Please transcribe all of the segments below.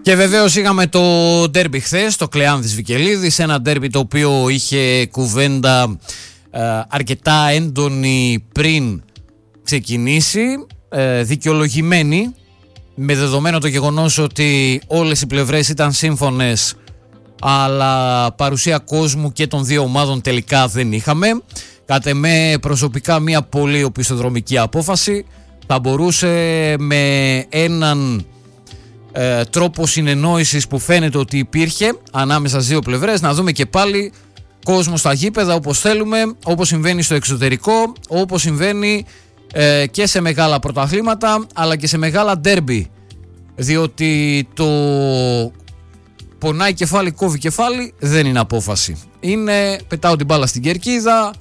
Και βεβαίως είχαμε το ντέρμπι χθες, το Κλεάνθης Βικελίδης, ένα ντέρμπι το οποίο είχε κουβέντα αρκετά έντονη πριν ξεκινήσει, δικαιολογημένη, με δεδομένο το γεγονός ότι όλες οι πλευρές ήταν σύμφωνες, αλλά παρουσία κόσμου και των δύο ομάδων τελικά δεν είχαμε. Κατ' εμέ προσωπικά μια πολύ οπισθοδρομική απόφαση. Θα μπορούσε με έναν τρόπο συνεννόησης που φαίνεται ότι υπήρχε ανάμεσα στις δύο πλευρές να δούμε και πάλι κόσμο στα γήπεδα όπως θέλουμε, όπως συμβαίνει στο εξωτερικό, όπως συμβαίνει και σε μεγάλα πρωταθλήματα αλλά και σε μεγάλα ντέρμπι, διότι το πονάει κεφάλι, κόβει κεφάλι δεν είναι απόφαση. Είναι πετάω την μπάλα στην κερκίδα,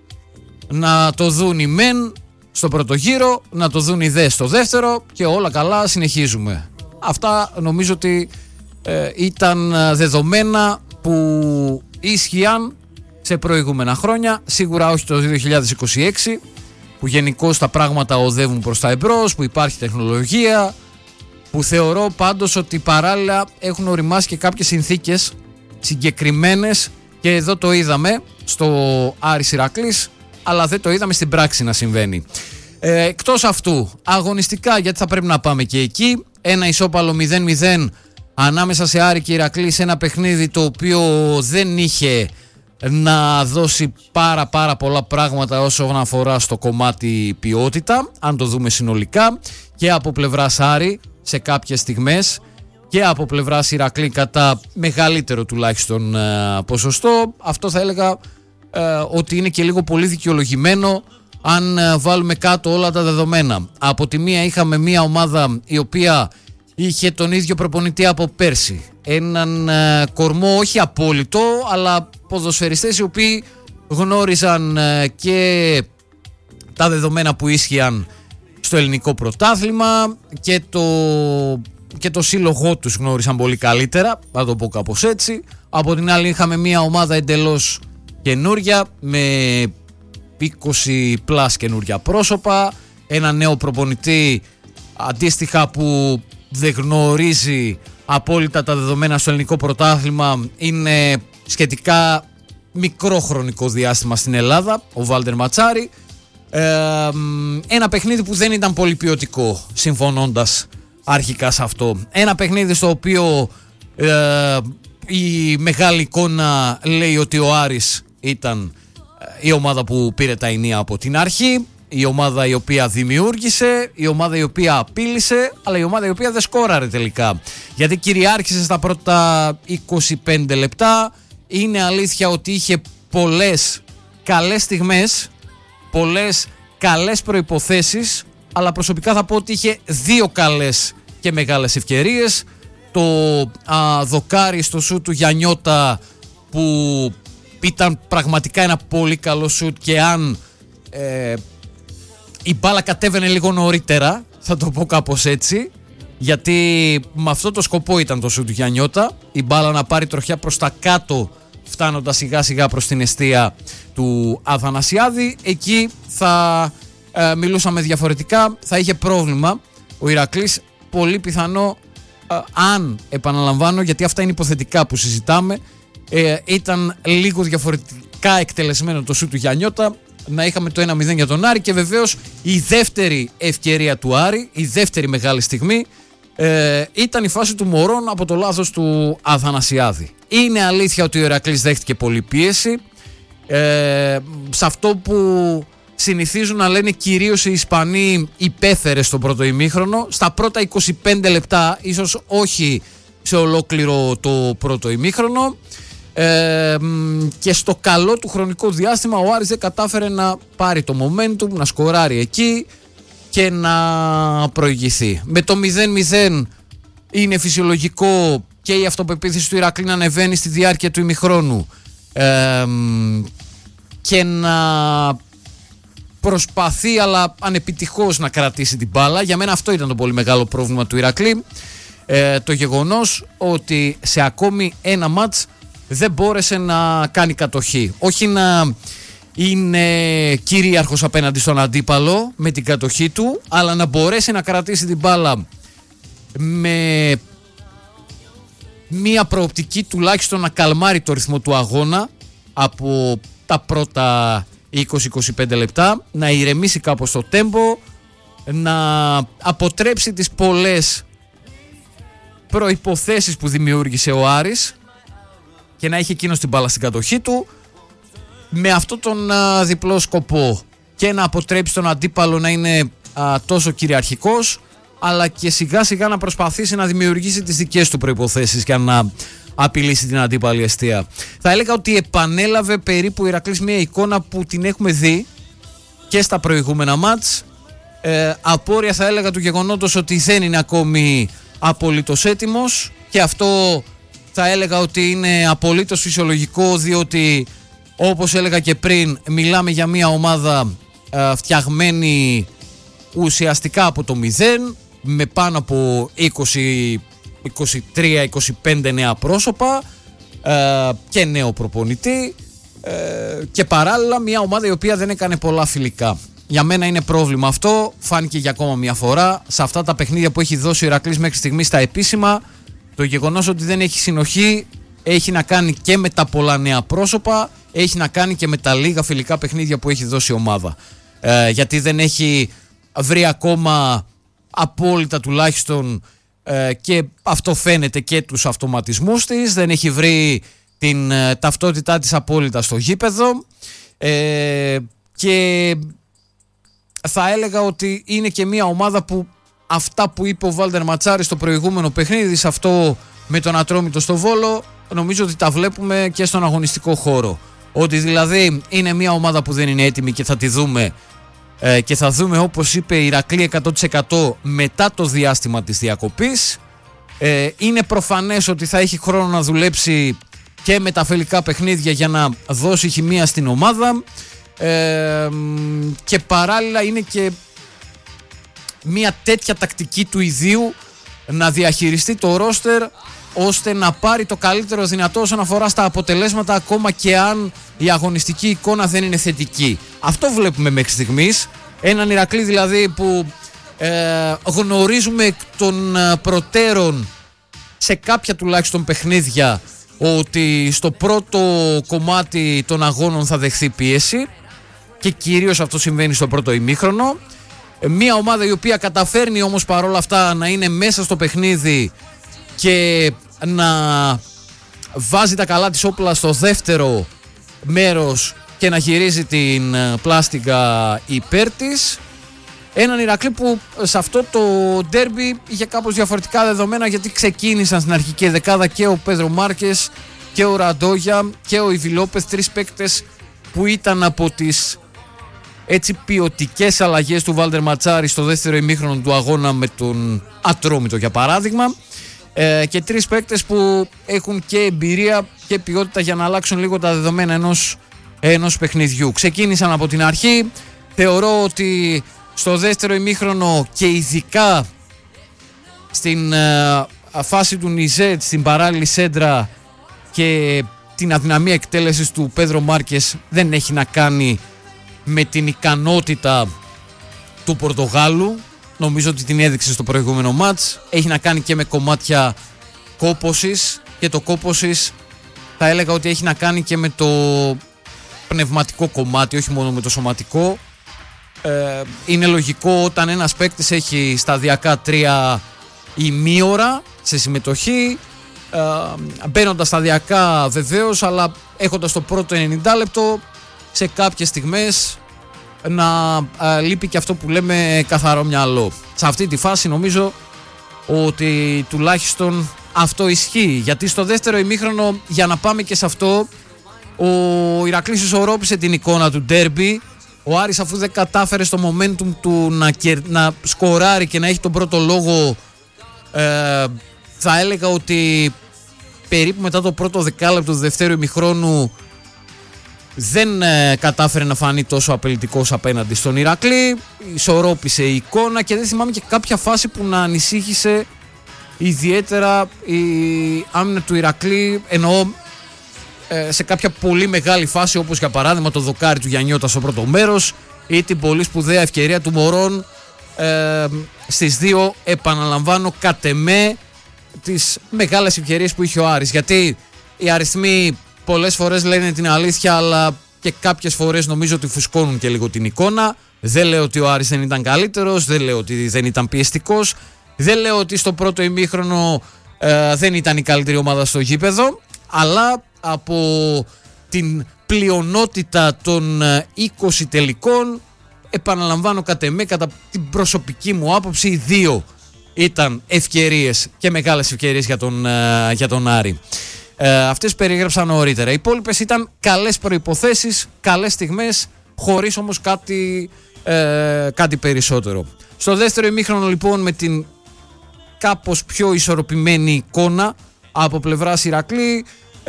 να το δουν οι μεν στο πρώτο γύρο, να το δουν οι δε στο δεύτερο και όλα καλά, συνεχίζουμε. Αυτά νομίζω ότι ήταν δεδομένα που ίσχυαν σε προηγούμενα χρόνια, σίγουρα όχι το 2026 που γενικώς τα πράγματα οδεύουν προς τα εμπρός, που υπάρχει τεχνολογία, που θεωρώ πάντως ότι παράλληλα έχουν οριμάσει και κάποιες συνθήκες συγκεκριμένες και εδώ το είδαμε στο Άρης Ηρακλής, αλλά δεν το είδαμε στην πράξη να συμβαίνει. Εκτός αυτού, αγωνιστικά, γιατί θα πρέπει να πάμε και εκεί, ένα ισόπαλο 0-0 ανάμεσα σε Άρη και Ηρακλή, σε ένα παιχνίδι το οποίο δεν είχε να δώσει πάρα πολλά πράγματα όσον αφορά στο κομμάτι ποιότητα, αν το δούμε συνολικά, και από πλευράς Άρη σε κάποιες στιγμές και από πλευράς Ηρακλή κατά μεγαλύτερο τουλάχιστον ποσοστό. Αυτό θα έλεγα ότι είναι και λίγο πολύ δικαιολογημένο αν βάλουμε κάτω όλα τα δεδομένα. Από τη μία είχαμε μία ομάδα η οποία είχε τον ίδιο προπονητή από πέρσι, έναν κορμό όχι απόλυτο, αλλά ποδοσφαιριστές οι οποίοι γνώριζαν και τα δεδομένα που ίσχυαν στο ελληνικό πρωτάθλημα και το σύλλογό τους γνώρισαν πολύ καλύτερα, θα το πω κάπως έτσι. Από την άλλη είχαμε μια ομάδα εντελώς καινούρια με 20 πλάς καινούρια πρόσωπα, ένα νέο προπονητή αντίστοιχα που δεν γνωρίζει απόλυτα τα δεδομένα στο ελληνικό πρωτάθλημα, είναι σχετικά μικρό χρονικό διάστημα στην Ελλάδα, ο Βάλτερ Ματσάρη. Ένα παιχνίδι που δεν ήταν πολύ ποιοτικό, συμφωνώντας αρχικά σε αυτό. Ένα παιχνίδι στο οποίο η μεγάλη εικόνα λέει ότι ο Άρης ήταν η ομάδα που πήρε τα ενία από την αρχή, η ομάδα η οποία δημιούργησε, η ομάδα η οποία απείλησε, αλλά η ομάδα η οποία δεν σκόραρε τελικά, γιατί κυριάρχησε στα πρώτα 25 λεπτά. Είναι αλήθεια ότι είχε πολλές καλές στιγμές, πολλές καλές προϋποθέσεις, αλλά προσωπικά θα πω ότι είχε δύο καλές και μεγάλες ευκαιρίες. Το δοκάρι στο σούτ του Γιαννιώτα που ήταν πραγματικά ένα πολύ καλό σούτ, και αν η μπάλα κατέβαινε λίγο νωρίτερα, θα το πω κάπως έτσι, γιατί με αυτό το σκοπό ήταν το σούτ του Γιαννιώτα, η μπάλα να πάρει τροχιά προς τα κάτω φτάνοντας σιγά σιγά προς την εστία του Αθανασιάδη. Εκεί θα μιλούσαμε διαφορετικά, θα είχε πρόβλημα ο Ηρακλής, πολύ πιθανό, αν επαναλαμβάνω, γιατί αυτά είναι υποθετικά που συζητάμε, ήταν λίγο διαφορετικά εκτελεσμένο το σούτ του Γιαννιώτα, να είχαμε το 1-0 για τον Άρη. Και βεβαίως η δεύτερη ευκαιρία του Άρη, η δεύτερη μεγάλη στιγμή, ήταν η φάση του Μωρών από το λάθος του Αθανασιάδη. Είναι αλήθεια ότι ο Ηρακλής δέχτηκε πολλή πίεση, σε αυτό που συνηθίζουν να λένε κυρίως οι Ισπανοί υπέφερε στο πρώτο ημίχρονο, στα πρώτα 25 λεπτά, ίσως όχι σε ολόκληρο το πρώτο ημίχρονο, και στο καλό του χρονικό διάστημα ο Άρης δεν κατάφερε να πάρει το momentum, να σκοράρει εκεί και να προηγηθεί. Με το 0-0 είναι φυσιολογικό και η αυτοπεποίθηση του Ηρακλή να ανεβαίνει στη διάρκεια του ημιχρόνου και να προσπαθεί, αλλά ανεπιτυχώς, να κρατήσει την μπάλα. Για μένα αυτό ήταν το πολύ μεγάλο πρόβλημα του Ηρακλή, το γεγονός ότι σε ακόμη ένα μάτς δεν μπόρεσε να κάνει κατοχή. Όχι να είναι κυρίαρχος απέναντι στον αντίπαλο με την κατοχή του, αλλά να μπορέσει να κρατήσει την μπάλα με μία προοπτική τουλάχιστον να καλμάρει το ρυθμό του αγώνα από τα πρώτα 20-25 λεπτά, να ηρεμήσει κάπως το τέμπο, να αποτρέψει τις πολλές προϋποθέσεις που δημιούργησε ο Άρης και να έχει εκείνος την μπάλα στην κατοχή του, με αυτό τον διπλό σκοπό, και να αποτρέψει τον αντίπαλο να είναι τόσο κυριαρχικός, αλλά και σιγά σιγά να προσπαθήσει να δημιουργήσει τις δικές του προϋποθέσεις για να απειλήσει την αντίπαλη εστία. Θα έλεγα ότι επανέλαβε περίπου ο Ηρακλής μια εικόνα που την έχουμε δει και στα προηγούμενα μάτς. Απόρρια θα έλεγα του γεγονότος ότι δεν είναι ακόμη απολύτως έτοιμος, και αυτό θα έλεγα ότι είναι απολύτως φυσιολογικό, διότι όπως έλεγα και πριν, μιλάμε για μια ομάδα φτιαγμένη ουσιαστικά από το 0, με πάνω από 23-25 νέα πρόσωπα και νέο προπονητή, και παράλληλα μια ομάδα η οποία δεν έκανε πολλά φιλικά. Για μένα είναι πρόβλημα αυτό, φάνηκε για ακόμα μια φορά σε αυτά τα παιχνίδια που έχει δώσει ο Ηρακλής μέχρι στιγμής στα επίσημα. Το γεγονός ότι δεν έχει συνοχή έχει να κάνει και με τα πολλά νέα πρόσωπα, έχει να κάνει και με τα λίγα φιλικά παιχνίδια που έχει δώσει η ομάδα, γιατί δεν έχει βρει ακόμα απόλυτα τουλάχιστον, και αυτό φαίνεται και τους αυτοματισμούς της, δεν έχει βρει την ταυτότητά της απόλυτα στο γήπεδο, και θα έλεγα ότι είναι και μια ομάδα που αυτά που είπε ο Βάλτερ Ματσάρης στο προηγούμενο παιχνίδι, σε αυτό με τον Ατρόμητο στο Βόλο, νομίζω ότι τα βλέπουμε και στον αγωνιστικό χώρο. Ότι δηλαδή είναι μια ομάδα που δεν είναι έτοιμη και θα τη δούμε, και θα δούμε, όπως είπε η Ηρακλή, 100% μετά το διάστημα της διακοπής. Είναι προφανές ότι θα έχει χρόνο να δουλέψει και με τα φιλικά παιχνίδια για να δώσει χημεία στην ομάδα, και παράλληλα είναι και μια τέτοια τακτική του ιδίου να διαχειριστεί το ρόστερ ώστε να πάρει το καλύτερο δυνατό όσον αφορά στα αποτελέσματα, ακόμα και αν η αγωνιστική εικόνα δεν είναι θετική. Αυτό βλέπουμε μέχρι στιγμής. Έναν Ηρακλή δηλαδή που γνωρίζουμε εκ των προτέρων σε κάποια τουλάχιστον παιχνίδια ότι στο πρώτο κομμάτι των αγώνων θα δεχθεί πίεση, και κυρίως αυτό συμβαίνει στο πρώτο ημίχρονο. Μια ομάδα η οποία καταφέρνει όμως παρόλα αυτά να είναι μέσα στο παιχνίδι και να βάζει τα καλά της όπλα στο δεύτερο μέρος και να γυρίζει την πλάστιγκα υπέρ της. Έναν Ηρακλή που σε αυτό το ντέρμπι είχε κάπως διαφορετικά δεδομένα, γιατί ξεκίνησαν στην αρχική δεκάδα και ο Πέδρο Μάρκες και ο Ραντόγια και ο Ιβιλόπεθ, τρεις παίκτες που ήταν από τις έτσι ποιοτικές αλλαγές του Βάλτερ Ματσάρη στο δεύτερο ημίχρονο του αγώνα με τον Ατρόμητο για παράδειγμα, και τρεις παίκτες που έχουν και εμπειρία και ποιότητα για να αλλάξουν λίγο τα δεδομένα ενός παιχνιδιού. Ξεκίνησαν από την αρχή. Θεωρώ ότι στο δεύτερο ημίχρονο και ειδικά στην φάση του Νιζέτ, στην παράλληλη σέντρα και την αδυναμία εκτέλεσης του Πέδρο Μάρκες, δεν έχει να κάνει με την ικανότητα του Πορτογάλου. Νομίζω ότι την έδειξε στο προηγούμενο μάτς. Έχει να κάνει και με κομμάτια κόπωσης, και το κόπωσης θα έλεγα ότι έχει να κάνει και με το πνευματικό κομμάτι, όχι μόνο με το σωματικό. Είναι λογικό όταν ένας παίκτης έχει σταδιακά 3 ημίωρα σε συμμετοχή, μπαίνοντας σταδιακά βεβαίως, αλλά έχοντας το πρώτο 90 λεπτό, σε κάποιες στιγμές να λείπει και αυτό που λέμε καθαρό μυαλό. Σε αυτή τη φάση νομίζω ότι τουλάχιστον αυτό ισχύει, γιατί στο δεύτερο ημίχρονο, για να πάμε και σε αυτό, ο Ηρακλής ισορρόπησε την εικόνα του ντέρμπι. Ο Άρης, αφού δεν κατάφερε στο momentum του να σκοράρει και να έχει τον πρώτο λόγο, θα έλεγα ότι περίπου μετά το πρώτο δεκάλεπτο του δεύτερου ημιχρόνου δεν κατάφερε να φανεί τόσο απειλητικός απέναντι στον Ηρακλή. Ισορρόπησε η εικόνα και δεν θυμάμαι και κάποια φάση που να ανησύχησε ιδιαίτερα η άμυνα του Ηρακλή, εννοώ σε κάποια πολύ μεγάλη φάση, όπως για παράδειγμα το δοκάρι του Γιαννιώτα στο πρώτο μέρος ή την πολύ σπουδαία ευκαιρία του Μωρόν στις 2, επαναλαμβάνω, κατ' εμέ τις μεγάλες ευκαιρίες που είχε ο Άρης. Γιατί οι αριθμοί πολλές φορές λένε την αλήθεια, αλλά και κάποιες φορές νομίζω ότι φουσκώνουν και λίγο την εικόνα. Δεν λέω ότι ο Άρης δεν ήταν καλύτερος, δεν λέω ότι δεν ήταν πιεστικός, δεν λέω ότι στο πρώτο ημίχρονο δεν ήταν η καλύτερη ομάδα στο γήπεδο, αλλά από την πλειονότητα των 20 τελικών, επαναλαμβάνω κατ' εμέ, κατά την προσωπική μου άποψη, οι 2 ήταν ευκαιρίες και μεγάλες ευκαιρίες για τον Άρη. Αυτές περιγράψα νωρίτερα. Οι υπόλοιπες ήταν καλές προϋποθέσεις, καλές στιγμές, χωρίς όμως κάτι περισσότερο. Στο δεύτερο ημίχρονο λοιπόν, με την κάπως πιο ισορροπημένη εικόνα από πλευράς Ηρακλή,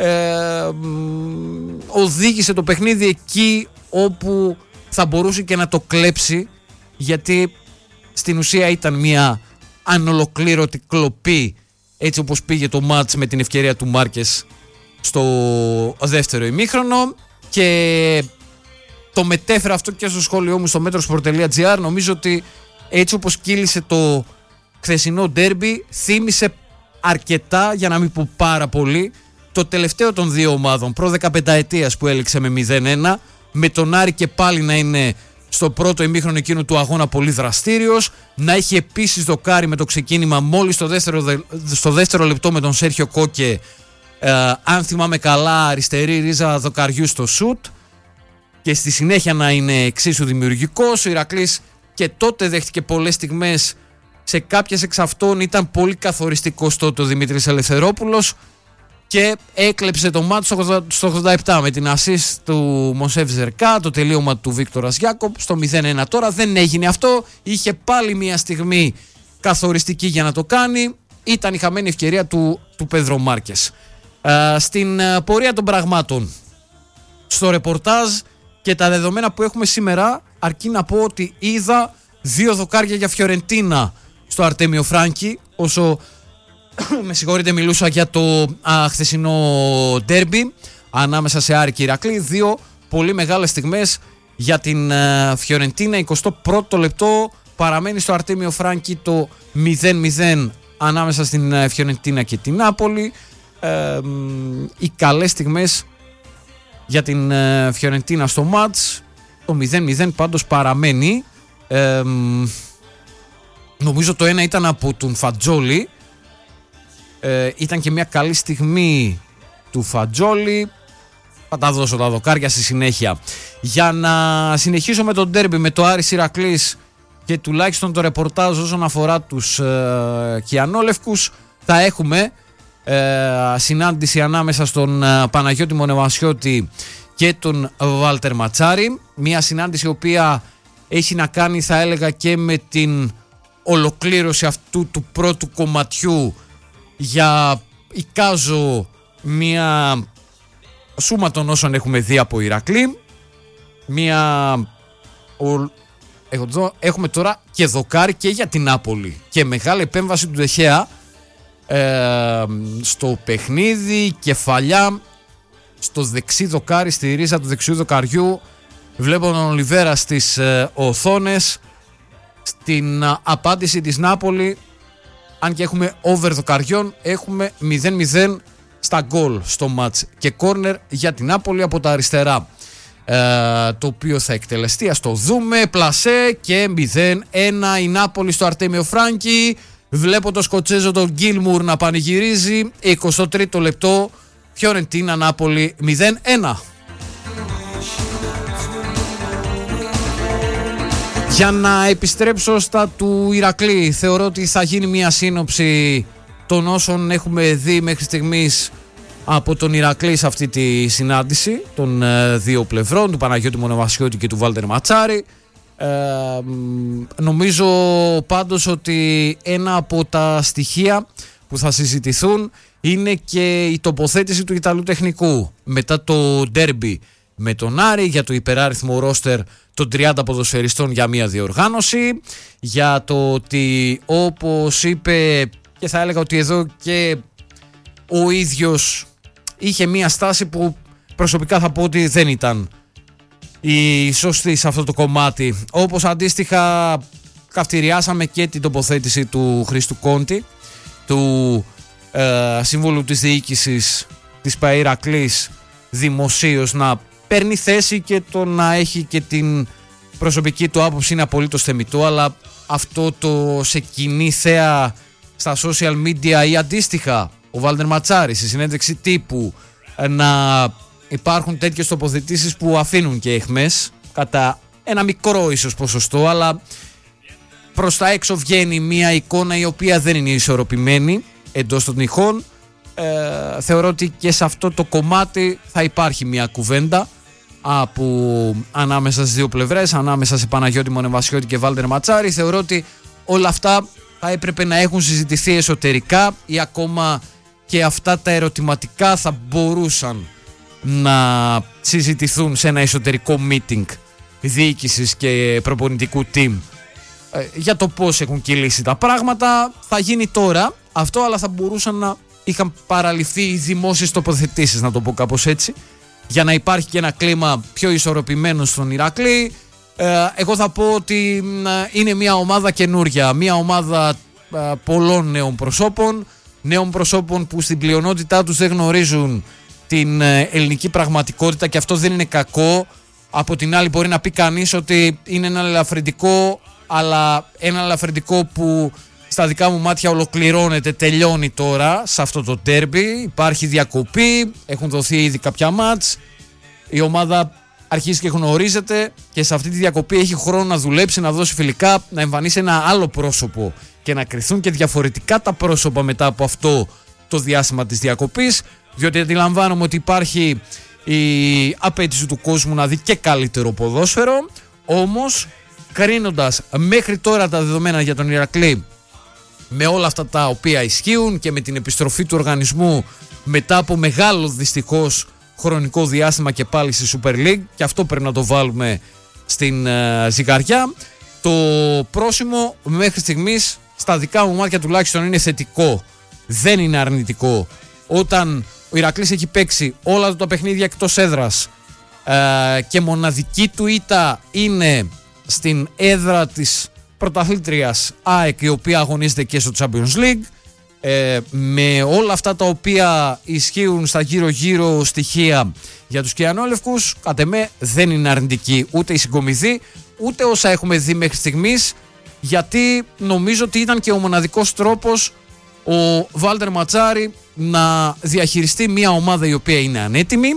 οδήγησε το παιχνίδι εκεί όπου θα μπορούσε και να το κλέψει, γιατί στην ουσία ήταν μια ανολοκλήρωτη κλοπή, έτσι όπως πήγε το μάτς με την ευκαιρία του Μάρκες στο δεύτερο ημίχρονο, και το μετέφερα αυτό και στο σχόλιο μου στο metrosport.gr. Νομίζω ότι έτσι όπως κύλησε το χθεσινό ντέρμπι, θύμισε αρκετά, για να μην πω πάρα πολύ, το τελευταίο των 2 ομάδων προ 15ετίας που έληξε με 0-1, με τον Άρη και πάλι να είναι στο πρώτο ημίχρονο εκείνου του αγώνα πολύ δραστήριος, να έχει επίσης δοκάρει με το ξεκίνημα μόλις στο δεύτερο λεπτό με τον Σέρχιο Κόκε, αν θυμάμαι καλά, αριστερή ρίζα δοκαριού στο σουτ, και στη συνέχεια να είναι εξίσου δημιουργικός. Ο Ηρακλής και τότε δέχτηκε πολλές στιγμές, σε κάποιες εξ αυτών ήταν πολύ καθοριστικός τότε ο Δημήτρης Ελευθερόπουλος, και έκλεψε το μάτι στο 87 με την ασίστ του Μοσέφ Ζερκά, το τελείωμα του Βίκτορας Γιάκοπ στο 0-1. Τώρα δεν έγινε αυτό, είχε πάλι μια στιγμή καθοριστική για να το κάνει, ήταν η χαμένη ευκαιρία του Πέδρο Μάρκες. Στην πορεία των πραγμάτων, στο ρεπορτάζ και τα δεδομένα που έχουμε σήμερα, αρκεί να πω ότι είδα 2 δοκάρια για Φιωρεντίνα στο Αρτέμιο Φράνκι, όσο με συγχωρείτε μιλούσα για το χθεσινό ντέρμπι ανάμεσα σε Άρη και Ηρακλή. 2 πολύ μεγάλες στιγμές για την Φιωρεντίνα. 21ο λεπτό, παραμένει στο Αρτέμιο Φράνκι το 0-0 ανάμεσα στην Φιωρεντίνα και την Νάπολη. Οι καλές στιγμές για την Φιωρεντίνα στο μάτς. Το 0-0 πάντως παραμένει. Νομίζω το ένα ήταν από τον Φατζόλη. Ήταν και μια καλή στιγμή του Φατζόλη. Θα τα δώσω τα δοκάρια στη συνέχεια. Για να συνεχίσω με τον ντέρμπι, με το Άρης Ηρακλής και τουλάχιστον το ρεπορτάζ όσον αφορά τους κιανόλευκους, θα έχουμε συνάντηση ανάμεσα στον Παναγιώτη Μονεβασιώτη και τον Βάλτερ Ματσάρη. Μια συνάντηση η οποία έχει να κάνει, θα έλεγα, και με την ολοκλήρωση αυτού του πρώτου κομματιού για, εικάζω, μια σούμα των όσων έχουμε δει από Ηρακλή. Έχουμε τώρα και δοκάρι και για την Νάπολη και μεγάλη επέμβαση του Ντεχέα στο παιχνίδι, κεφαλιά στο δεξί δοκάρι, στη ρίζα του δεξιού δοκαριού. Βλέπω τον Ολιβέρα στις οθόνες. Στην απάντηση της Νάπολη, αν και έχουμε over δοκαριών, έχουμε 0-0 στα γκολ στο μάτς και κόρνερ για την Νάπολη από τα αριστερά, το οποίο θα εκτελεστεί. Ας το δούμε. Πλασέ και 0-1 η Νάπολη στο Αρτέμιο Φράνκι. Βλέπω το Σκοτσέζο τον Γκίλμουρ να πανηγυρίζει. 23ο λεπτό, Φιωρεντίνα Νάπολη 0-1. Για να επιστρέψω στα του Ηρακλή, θεωρώ ότι θα γίνει μια σύνοψη των όσων έχουμε δει μέχρι στιγμής από τον Ηρακλή σε αυτή τη συνάντηση των 2 πλευρών, του Παναγιώτη Μονεβασιώτη και του Βάλτερ Ματσάρη. Νομίζω πάντως ότι ένα από τα στοιχεία που θα συζητηθούν είναι και η τοποθέτηση του Ιταλού τεχνικού μετά το ντέρμπι με τον Άρη, για το υπεράριθμο ρόστερ των 30 ποδοσφαιριστών για μια διοργάνωση, για το ότι, όπως είπε, και θα έλεγα ότι εδώ και ο ίδιος είχε μια στάση που προσωπικά θα πω ότι δεν ήταν η σωστή σε αυτό το κομμάτι, όπως αντίστοιχα καυτηριάσαμε και την τοποθέτηση του Χρήστου Κόντι, του σύμβολου της διοίκησης της ΠΑΕ Ηρακλής δημοσίως να παίρνει θέση, και το να έχει και την προσωπική του άποψη είναι απολύτως θεμιτό, αλλά αυτό το σε κοινή θέα στα social media ή αντίστοιχα ο Βάλτερ Ματσάρης στη συνέντευξη τύπου να υπάρχουν τέτοιες τοποθετήσεις που αφήνουν και αιχμές κατά ένα μικρό ίσως ποσοστό, αλλά προς τα έξω βγαίνει μια εικόνα η οποία δεν είναι ισορροπημένη εντός των τυχών. Θεωρώ ότι και σε αυτό το κομμάτι θα υπάρχει μια κουβέντα ανάμεσα στις δύο πλευρές, ανάμεσα σε Παναγιώτη Μονεβασιώτη και Βάλτερ Ματσάρη. Θεωρώ ότι όλα αυτά θα έπρεπε να έχουν συζητηθεί εσωτερικά, ή ακόμα και αυτά τα ερωτηματικά θα μπορούσαν να συζητηθούν σε ένα εσωτερικό meeting διοίκησης και προπονητικού team για το πώς έχουν κυλήσει τα πράγματα. Θα γίνει τώρα αυτό, αλλά θα μπορούσαν να είχαν παραληφθεί οι δημόσιες τοποθετήσεις, να το πω κάπως έτσι, για να υπάρχει και ένα κλίμα πιο ισορροπημένο στον Ηρακλή. Εγώ θα πω ότι είναι μια ομάδα καινούρια, μια ομάδα πολλών νέων προσώπων που στην πλειονότητά τους δεν γνωρίζουν την ελληνική πραγματικότητα, και αυτό δεν είναι κακό. Από την άλλη μπορεί να πει κανείς ότι είναι ένα ελαφρυντικό, αλλά ένα ελαφρυντικό που στα δικά μου μάτια ολοκληρώνεται, τελειώνει τώρα σε αυτό το ντέρμπι. Υπάρχει διακοπή, έχουν δοθεί ήδη κάποια μάτς, η ομάδα αρχίζει και γνωρίζεται, και σε αυτή τη διακοπή έχει χρόνο να δουλέψει, να δώσει φιλικά, να εμφανίσει ένα άλλο πρόσωπο και να κριθούν και διαφορετικά τα πρόσωπα μετά από αυτό το διάστημα της διακοπής, διότι αντιλαμβάνομαι ότι υπάρχει η απέτηση του κόσμου να δει και καλύτερο ποδόσφαιρο. Όμως, κρίνοντας μέχρι τώρα τα δεδομένα για τον Ηρακλή, με όλα αυτά τα οποία ισχύουν και με την επιστροφή του οργανισμού μετά από μεγάλο δυστυχώς χρονικό διάστημα και πάλι στη Super League, και αυτό πρέπει να το βάλουμε στην ζυγαριά, το πρόσημο μέχρι στιγμής στα δικά μου μάτια τουλάχιστον είναι θετικό, δεν είναι αρνητικό. Όταν ο Ηρακλής έχει παίξει όλα τα παιχνίδια εκτός έδρας και μοναδική του ήττα είναι στην έδρα της πρωταθλήτριας ΑΕΚ, η οποία αγωνίζεται και στο Champions League, με όλα αυτά τα οποία ισχύουν στα γύρω-γύρω στοιχεία για τους κιανόλευκους, κατ' εμέ δεν είναι αρνητική ούτε η συγκομιδή, ούτε όσα έχουμε δει μέχρι στιγμής, γιατί νομίζω ότι ήταν και ο μοναδικός τρόπος ο Βάλτερ Ματσάρη να διαχειριστεί μια ομάδα η οποία είναι ανέτοιμη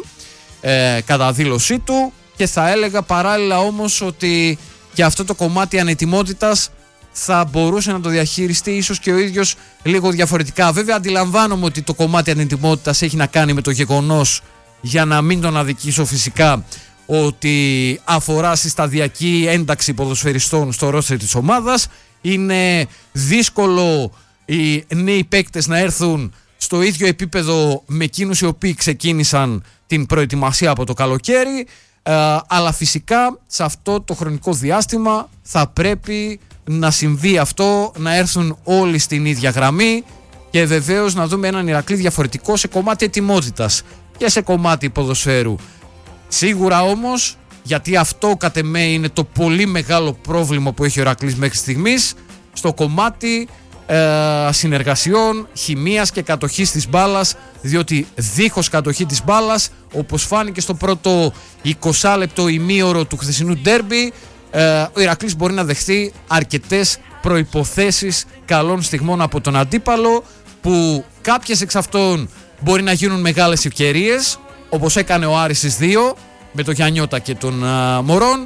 κατά δήλωσή του, και θα έλεγα παράλληλα όμως ότι και αυτό το κομμάτι ανετοιμότητας θα μπορούσε να το διαχειριστεί ίσως και ο ίδιος λίγο διαφορετικά. Βέβαια αντιλαμβάνομαι ότι το κομμάτι ανετοιμότητας έχει να κάνει με το γεγονός, για να μην τον αδικήσω φυσικά, ότι αφορά στη σταδιακή ένταξη ποδοσφαιριστών στο ρόστερ της ομάδας. Είναι δύσκολο οι νέοι παίκτες να έρθουν στο ίδιο επίπεδο με εκείνους οι οποίοι ξεκίνησαν την προετοιμασία από το καλοκαίρι, αλλά φυσικά σε αυτό το χρονικό διάστημα θα πρέπει να συμβεί αυτό, να έρθουν όλοι στην ίδια γραμμή, και βεβαίως να δούμε έναν Ηρακλή διαφορετικό σε κομμάτι ετοιμότητας και σε κομμάτι ποδοσφαίρου. Σίγουρα όμως, γιατί αυτό κατ' εμέ είναι το πολύ μεγάλο πρόβλημα που έχει ο Ηρακλής μέχρι στιγμής, στο κομμάτι συνεργασιών, χημείας και κατοχής της μπάλας, διότι δίχως κατοχή της μπάλας, όπως φάνηκε στο πρώτο 20 λεπτό ημίωρο του χθεσινού ντέρμπι, ο Ηρακλής μπορεί να δεχθεί αρκετές προϋποθέσεις καλών στιγμών από τον αντίπαλο, που κάποιες εξ αυτών μπορεί να γίνουν μεγάλες ευκαιρίες, όπως έκανε ο Άρης στις 2 με τον Γιαννιώτα και τον Μωρόν,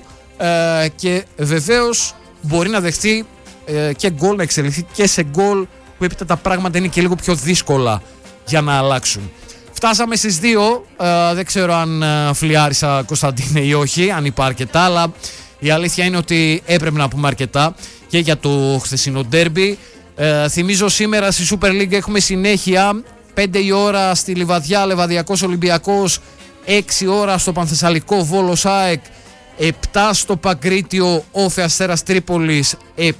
και βεβαίως μπορεί να δεχθεί και γκολ, να εξελιχθεί και σε γκολ, που έπειτα τα πράγματα είναι και λίγο πιο δύσκολα για να αλλάξουν. Φτάσαμε στις 2, δεν ξέρω αν φλιάρισα Κωνσταντίνε ή όχι, αν είπα αρκετά, αλλά η αλήθεια είναι ότι έπρεπε να πούμε αρκετά και για το χθεσινό ντέρμπι. Θυμίζω σήμερα στη Super League έχουμε συνέχεια 5 η ώρα στη Λιβαδιά Λεβαδιακός Ολυμπιακός, 6 ώρα στο Πανθεσσαλικό Βόλος ΑΕΚ, 7 στο Παγκρίτιο Όφη Αστέρας Τρίπολης,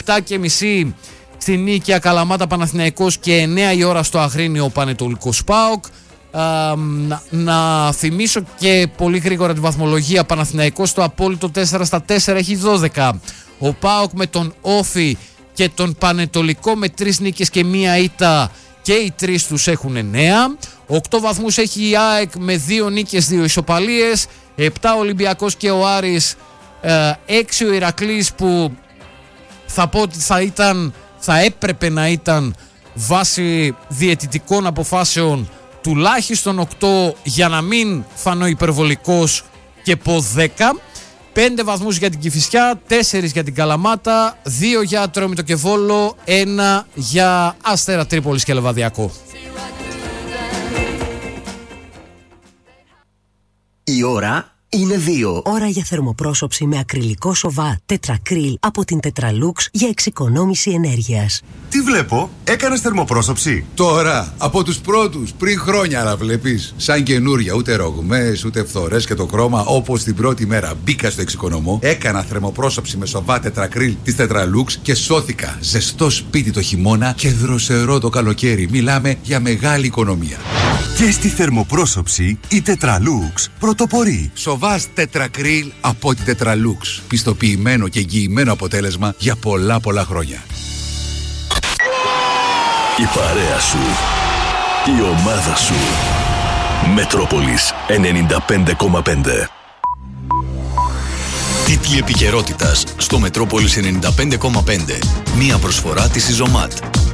7:30 στη Νίκαια Καλαμάτα Παναθηναϊκός και 9 η ώρα στο Αγρίνιο Πανετολικός ΠΑΟΚ. Να θυμίσω και πολύ γρήγορα τη βαθμολογία. Παναθηναϊκός στο απόλυτο 4/4 έχει 12. Ο ΠΑΟΚ με τον Όφη και τον Πανετολικό με 3 νίκες και 1 ήττα και οι τρεις τους έχουν 9. 8 βαθμούς έχει η ΑΕΚ με 2 νίκες, 2 ισοπαλίες. 7 ο Ολυμπιακός και ο Άρης. 6 ο Ηρακλής, που θα πω ότι θα έπρεπε να ήταν βάσει διαιτητικών αποφάσεων τουλάχιστον 8, για να μην φανώ υπερβολικός και πω 10. 5 βαθμούς για την Κηφισιά, 4 για την Καλαμάτα, 2 για Ατρόμητο και Βόλο, 1 για Αστέρα Τρίπολης και Λεβαδιακό. Η ώρα είναι 2. Ώρα για θερμοπρόσωψη με ακριλικό σοβά τετρακρίλ από την Tetralux για εξοικονόμηση ενέργειας. Τι βλέπω, έκανες θερμοπρόσωψη? Τώρα, από τους πρώτους, πριν χρόνια, αλλά βλέπεις. Σαν καινούρια, ούτε ρογμές, ούτε φθορές και το χρώμα, όπως την πρώτη μέρα μπήκα στο εξοικονομώ. Έκανα θερμοπρόσωψη με σοβά τετρακρίλ της Tetralux και σώθηκα. Ζεστό σπίτι το χειμώνα και δροσερό το καλοκαίρι. Μιλάμε για μεγάλη οικονομία. Και στη θερμοπρόσωψη η Tetralux πρωτοπορεί. Σοβάς τετρακρίλ από την Tetralux. Πιστοποιημένο και εγγυημένο αποτέλεσμα για πολλά χρόνια. Η παρέα σου, η ομάδα σου. Μετρόπολης 95,5. Τίτλοι επικαιρότητας στο Μετρόπολης 95,5. Μία προσφορά της Ιζωμάτ.